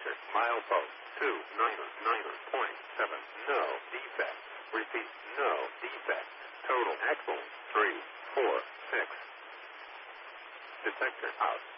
detector. Milepost 299.7. No defect. Repeat, no defect. Total axle 346. Detector out.